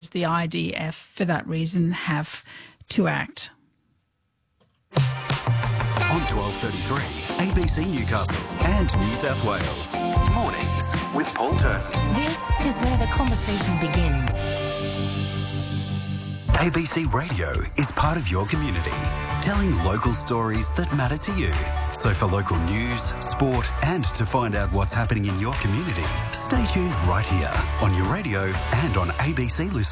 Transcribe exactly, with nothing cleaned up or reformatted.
does the I D F, for that reason, have to act? On twelve thirty-three, A B C Newcastle and New South Wales. Mornings with Paul Turton. This is where the conversation begins. A B C Radio is part of your community, telling local stories that matter to you. So for local news, sport and to find out what's happening in your community, stay tuned right here on your radio and on A B C Listen.